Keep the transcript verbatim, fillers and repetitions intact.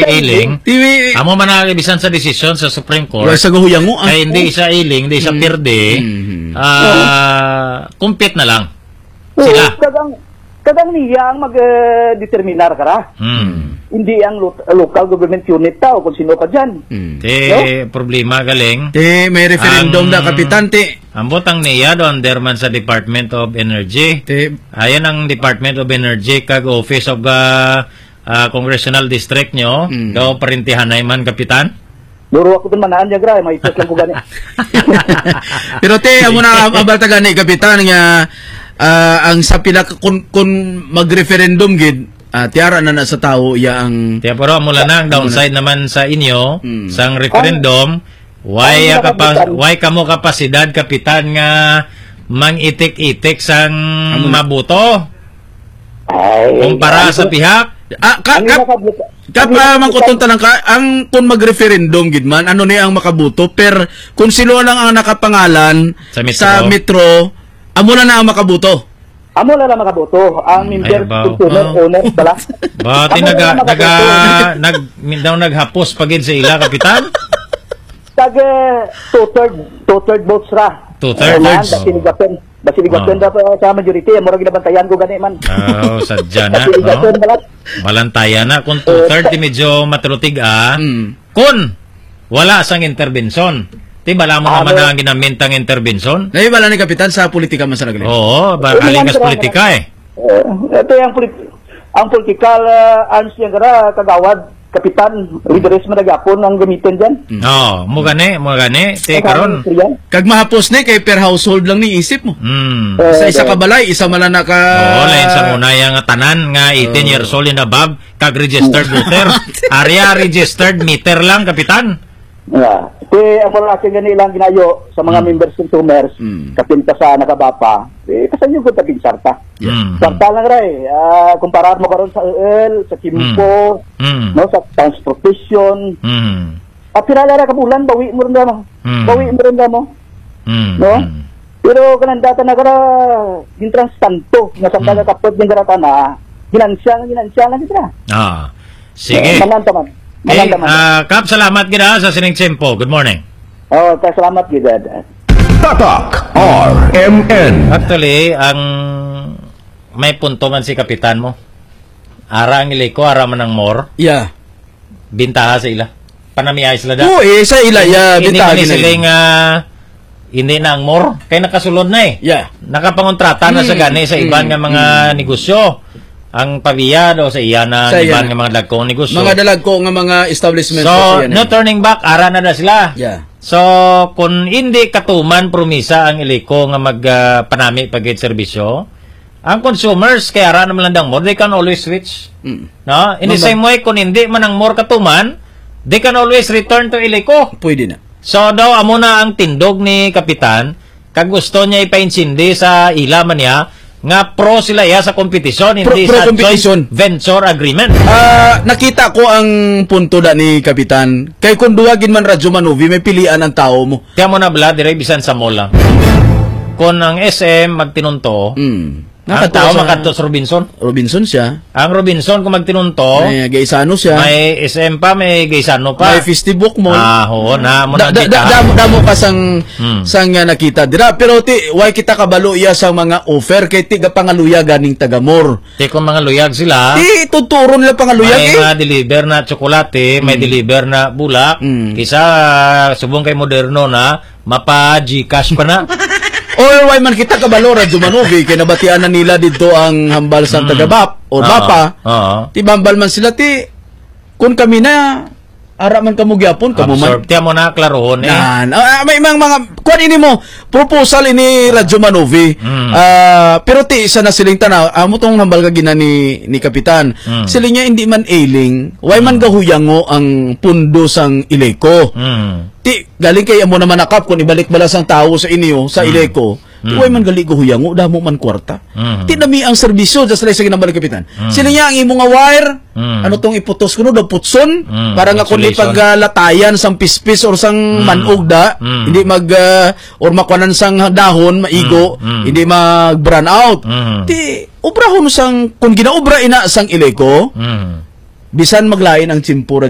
iling. Tiwi. Amo man nakibisan sa desisyon sa Supreme Court. Wa sa guhuyang mo. Ay hindi isa iling, hindi isa pirde. Ah, compete na lang. Sila. Kadang kadang niya ang mag-determinar kara. Hmm. Hindi ang lo local government unit tao kung sino ka dyan. Hmm. Te, no? Problema galing. Te, may referendum ang, na kapitan, te. Ang botang niya doon, derman sa Department of Energy. Te. Ayan ang Department of Energy, kag Office of uh, uh, Congressional District nyo. Hmm. Daw parintihan na man, kapitan. Duro ako dun manaan niya, gra. May isos lang ko gani. Pero te, amo na abalta gani, kapitan, nga uh, ang sa pila, kun, kun mag-referendum, gid, Uh, tiara na na sa tao iya ang tiya pero mula na ang downside naman sa inyo hmm. sang referendum why oh, kapas why kamo kapasidad kapitan nga mangitik-itik sang Amun. mabuto ay, kumpara ay, sa pihak ah, ka, ka, kap man kuton tanang ka ang kun mag-referendum gid man ano ni ang makabuto per kung sino lang ang nakapangalan sa metro, sa metro amo na na ang makabuto. Amo na lang makaboto ang members consumer oh. owners bala. Bati naga naga nag daw naghapos pagid sa ila kapitan. Tag two third two third votes ra. Two thirds. Basiligaton. Basiligaton da sa majority mo ra ginabantayan ko gani man. Oh, sadya na. No? Balantayan na kung two thirds medyo matulutig ah. Mm. Kun wala sang intervention. Di bala mo ah, naman ang ginamintang intervention? Nay bala ni kapitan sa politika man sa nagli. Oo, balikas politika eh. Uh, ito yung politi ang political uh, arms yung gara kagawad kapitan leaders man nagapon ang gamitin diyan. Mm. Oo, mo gani, mo gani, te karon. Kag mahapos ni kay per household lang ni isip mo. Mm. Uh, sa isa ka balay, isa man na ka. Oo, lain sa una yang tanan nga eighteen uh. years old and above kag registered voter. Area registered meter lang kapitan. Yeah. Ti ang mga kasi gani lang ginayo sa mga mm. members consumers mm. kapinta sa nakabapa. Eh kasanyo ko tabing sarta. Mm. Sarta lang ray. Uh, kumparar mo karon sa U L, sa Kimpo, mm. no sa transportation. Mm. At pinalala ka bulan bawi mo rin mo. Mm. Bawi mo rin mo. Mm. No? Pero kanang data na kara gintrans tanto nga sa mm. kapod ng garata na ginansyang ginansyang lang kita. Ah. Sige. Uh, Manantaman. Okay, uh, Kap, salamat gina sa sining Tsempo. Good morning. Oh, salamat gina. Tatak R M N. Actually, ang may punto man si kapitan mo. Ara ang iliko, ara man ang more. Yeah. Bintaha sa ila. Panamiyay sila da. Oo, eh, sa ila, yeah, bintaha. Hindi sila nga, hindi na ang more. Kaya nakasulod na eh. Yeah. Nakapangontrata na sa gani sa iban nga mga mm. negosyo. Ang pabiya do sa iya na iban nga mga dagkong negosyo. Mga dalagko nga mga establishment. So, no turning back, ara na na sila. Yeah. So, kung hindi katuman promisa ang iliko nga magpanami uh, pagit serbisyo, ang consumers, kaya ara naman lang mo, they can always switch. Mm. No? In the same way, kung hindi man ang more katuman, they can always return to iliko. Pwede na. So, daw, amo na ang tindog ni Kapitan, kag gusto niya ipainsindi sa ila man niya, nga pro sila ya sa kompetisyon, hindi pro, pro sa joint venture agreement. Uh, nakita ko ang punto da ni Kapitan. Kay kung duwagin man Radyo Manuvi, may pilian ang tao mo. Kaya mo na bala, dire bisan sa mall lang. Kung ang S M magtinunto, mm. ang tao makato sa Robinson. Robinson siya. Ang Robinson kung magtinunto, may Gaisano siya. May S M pa, may Gaisano pa. May Festibook mo. Ah, oo na. Mo da, da, da, damo, damo ka sang, hmm. sang uh, nakita. Dira, pero ti, why kita kabalo iya sa mga offer kay ti pangaluya ganing Tagamor. Ti kung mga luyag sila. Ti, tuturo nila pangaluyag may eh. May deliver na tsokolate, hmm. may deliver na bulak. Hmm. Kisa, uh, subong kay moderno na, mapa-Gcash pa na. Or why man kita kabalo Radyo Manuvi kay nabatian na nila dito ang hambal sa mm. Tagabap o uh -huh. Bapa. Uh -huh. Ti bambal man sila ti kun kami na ara man kamo gyapon kamo man. Tiya mo na klarohon eh. Nan, uh, may mga mga kuan ini mo proposal ini Radyo Manuvi. Mm. Uh, pero ti isa na siling tanaw amo tong hambal ka gina ni ni Kapitan. Mm. Sila niya hindi man ailing, why man mm. gahuyango ang pundo sang Ileco. Mm. Ti galing kay amo naman nakap kun ibalik bala sang tawo sa inyo sa mm. Ileco. Mm. Uy man gali ko huyango damo man kwarta. Mm. Ti dami ang serbisyo just like sa ginabalik Kapitan. Mm. Sila niya ang imong nga wire. Mm. Ano tong iputos kuno do putson mm. para nga kun paglatayan sang pispis or sang mm. manog da mm. hindi mag uh, or makuanan sang dahon maigo mm. Mm. hindi mag burn out. Mm. Ti obrahon sang kun ginaobra ina sang Ileco. Mm. Bisan maglain ang tsimpo